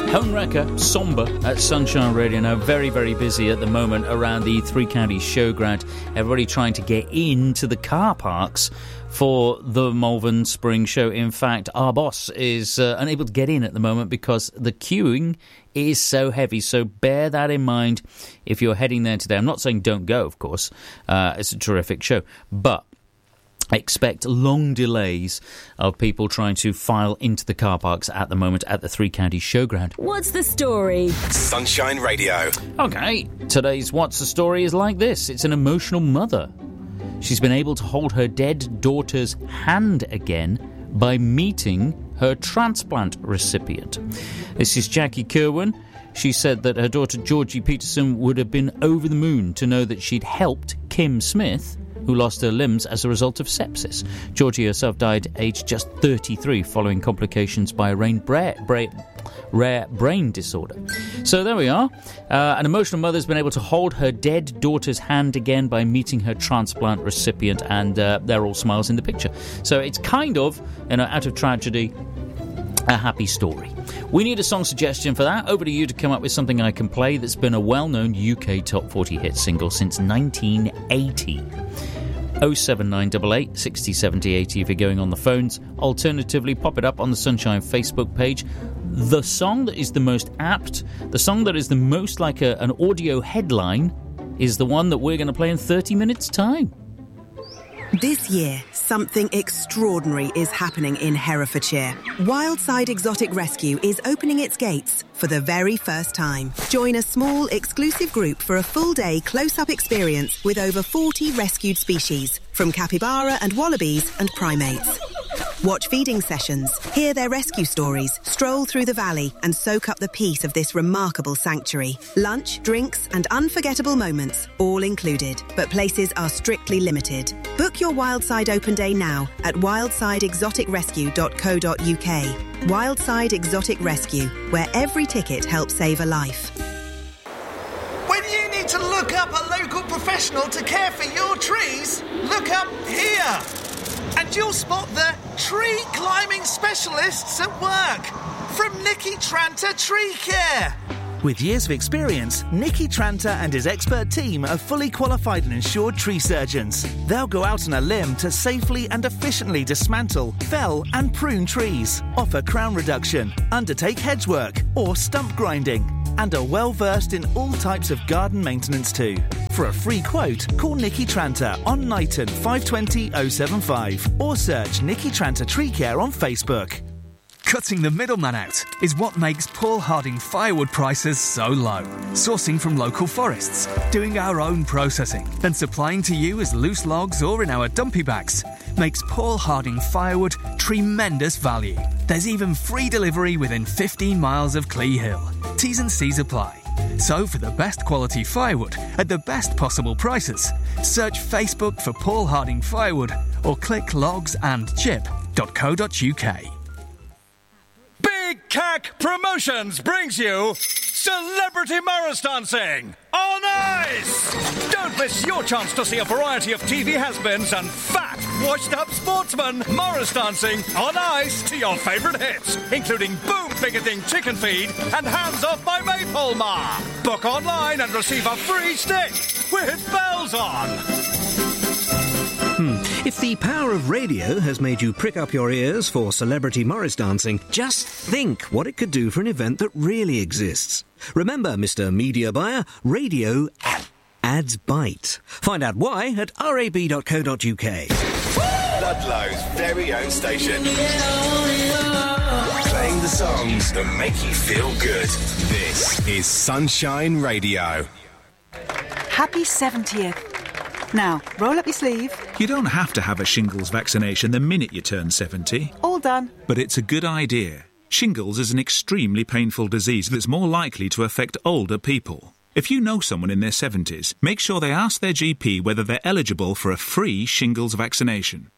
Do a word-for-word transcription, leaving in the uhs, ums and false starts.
Home Wrecker, somber at Sunshine Radio. Now, very, very busy at the moment around the Three Counties Showground. Everybody trying to get into the car parks for the Malvern Spring Show. In fact, our boss is uh, unable to get in at the moment because the queuing is so heavy. So bear that in mind if you're heading there today. I'm not saying don't go, of course. Uh, it's a terrific show. But expect long delays of people trying to file into the car parks at the moment at the Three Counties Showground. What's the story? Sunshine Radio. Okay, today's What's the Story is like this. It's an emotional mother. She's been able to hold her dead daughter's hand again by meeting her transplant recipient. This is Jackie Kerwin. She said that her daughter Georgie Peterson would have been over the moon to know that she'd helped Kim Smith, who lost her limbs as a result of sepsis. Georgie herself died aged just thirty-three following complications by a rare, bra- bra- rare brain disorder. So there we are. Uh, an emotional mother's been able to hold her dead daughter's hand again by meeting her transplant recipient, and uh, they're all smiles in the picture. So it's kind of, you know, out of tragedy, a happy story. We need a song suggestion for that. Over to you to come up with something I can play that's been a well-known U K top forty hit single since nineteen eighty. oh seven nine eight eight, six oh seven oh eighty if you're going on the phones. Alternatively, pop it up on the Sunshine Facebook page. The song that is the most apt, the song that is the most like a, an audio headline, is the one that we're going to play in thirty minutes' time. This year, something extraordinary is happening in Herefordshire. Wildside Exotic Rescue is opening its gates for the very first time. Join a small, exclusive group for a full-day close-up experience with over forty rescued species, from capybara and wallabies and primates. Watch feeding sessions, hear their rescue stories, stroll through the valley and soak up the peace of this remarkable sanctuary. Lunch, drinks and unforgettable moments, all included. But places are strictly limited. Book your Wildside Open Day now at wildside exotic rescue dot co dot uk. Wildside Exotic Rescue, where every ticket helps save a life. When you need to look up a local professional to care for your trees, look up here. And you'll spot the tree climbing specialists at work from Nicky Tranter Tree Care. With years of experience, Nicky Tranter and his expert team are fully qualified and insured tree surgeons. They'll go out on a limb to safely and efficiently dismantle, fell and prune trees, offer crown reduction, undertake hedge work or stump grinding, and are well versed in all types of garden maintenance too. For a free quote, call Nicky Tranter on Knighton five two zero oh seven five or search Nicky Tranter Tree Care on Facebook. Cutting the middleman out is what makes Paul Harding firewood prices so low. Sourcing from local forests, doing our own processing, and supplying to you as loose logs or in our dumpy bags makes Paul Harding firewood tremendous value. There's even free delivery within fifteen miles of Clee Hill. T's and C's apply. So for the best quality firewood at the best possible prices, search Facebook for Paul Harding Firewood or click logs and chip dot co dot uk. Big Cack Promotions brings you Celebrity Morris Dancing on Ice! Don't miss your chance to see a variety of T V has-beens and fat, washed-up sportsmen Morris dancing on ice to your favourite hits, including Boom Bigoting Chicken Feed and Hands Off My Maypole Ma. Book online and receive a free stick with bells on. Hmm. If the power of radio has made you prick up your ears for Celebrity Morris Dancing, just think what it could do for an event that really exists. Remember, Mister Media Buyer, radio ads bite. Find out why at r a b dot co dot uk. Ludlow's very own station. Playing the songs that make you feel good. This is Sunshine Radio. Happy seventieth. Now, roll up your sleeve. You don't have to have a shingles vaccination the minute you turn seventy. All done. But it's a good idea. Shingles is an extremely painful disease that's more likely to affect older people. If you know someone in their seventies, make sure they ask their G P whether they're eligible for a free shingles vaccination.